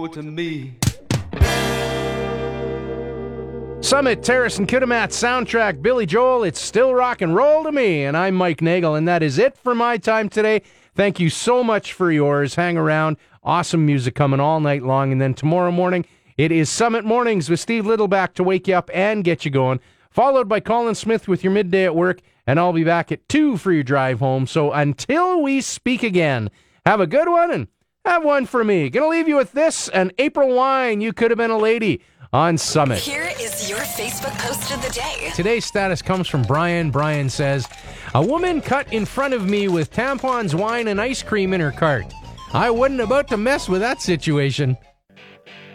to me. Summit, Terrace, and Kitimat soundtrack, Billy Joel, it's still rock and roll to me. And I'm Mike Nagel, and that is it for my time today. Thank you so much for yours. Hang around. Awesome music coming all night long. And then tomorrow morning, it is Summit Mornings with Steve Littleback to wake you up and get you going, followed by Colin Smith with your midday at work, and I'll be back at 2 for your drive home. So until we speak again, have a good one and have one for me. Gonna leave you with this, an April Wine, You Could Have Been a Lady, on Summit. Here is your Facebook post of the day. Today's status comes from Brian. Brian says, a woman cut in front of me with tampons, wine, and ice cream in her cart. I wasn't about to mess with that situation.